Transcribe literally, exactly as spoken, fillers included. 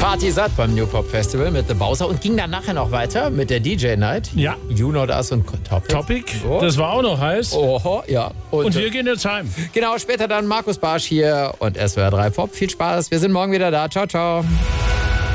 Party satt beim New Pop Festival mit The Bowser und ging dann nachher noch weiter mit der D J Night. Ja. You Know Us und Topic. Topic, Oh. das war auch noch heiß. Oho, ja. Und wir gehen jetzt heim. Genau, später dann Markus Barsch hier und S W R drei Pop. Viel Spaß, wir sind morgen wieder da. Ciao, ciao.